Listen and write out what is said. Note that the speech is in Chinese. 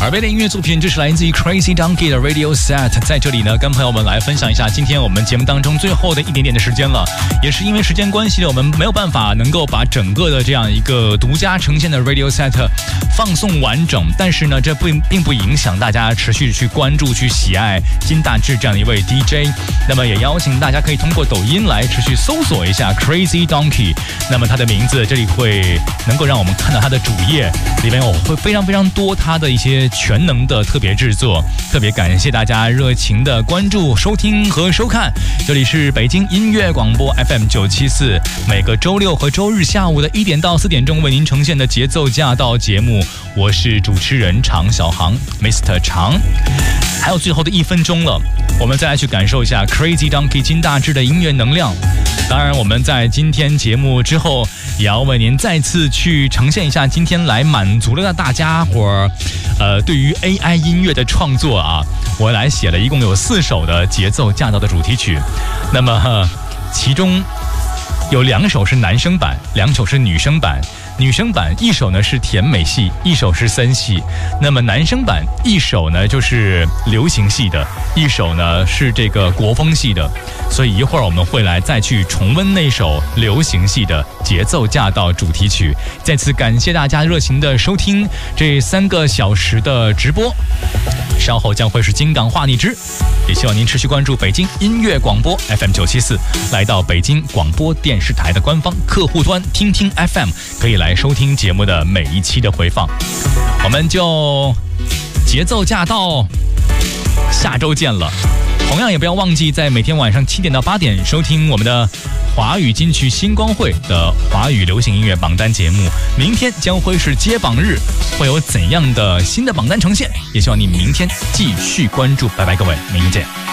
耳边的音乐作品，这是来自于 Crazy Donkey 的 Radio Set。在这里呢，跟朋友们来分享一下今天我们节目当中最后的一点点的时间了。也是因为时间关系，我们没有办法能够把整个的这样一个独家呈现的 Radio Set 放送完整。但是呢，这并不影响大家持续去关注、去喜爱金大志这样的一位 DJ。那么也邀请大家可以通过抖音来持续搜索一下 Crazy Donkey。那么他的名字这里会能够让我们看到他的主页里面会非常非常多他的一些全能的特别制作。特别感谢大家热情的关注、收听和收看。这里是北京音乐广播 FM974，每个周六和周日下午的1点到4点钟为您呈现的节奏驾到节目，我是主持人常小航 Mr. 常。还有最后的1分钟了，我们再来去感受一下 Crazy Donkey 金大志的音乐能量。当然我们在今天节目之后也要为您再次去呈现一下今天来满足了大家伙对于 AI 音乐的创作啊，我来写了一共有4首的节奏驾到的主题曲。那么其中有2首是男生版，2首是女生版。女生版1首呢是甜美系，1首是森系。那么男生版1首呢就是流行系的，1首呢是这个国风系的。所以一会儿我们会来再去重温那首流行系的节奏驾到主题曲。再次感谢大家热情的收听这3个小时的直播，稍后将会是金港话你知。也希望您持续关注北京音乐广播 FM974，来到北京广播电视台的官方客户端听听 FM， 可以来收听节目的每一期的回放。我们就节奏驾到，下周见了。同样也不要忘记在每天晚上7点到8点收听我们的华语金曲星光会的华语流行音乐榜单节目。明天将会是揭榜日，会有怎样的新的榜单呈现？也希望你明天继续关注。拜拜各位，明天见。